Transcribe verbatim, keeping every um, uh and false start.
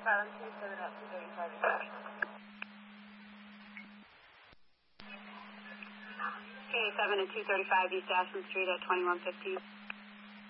Seven two seven at two thirty-five East Ashland. Okay, seven at two thirty-five East Ashland Street at twenty-one fifty.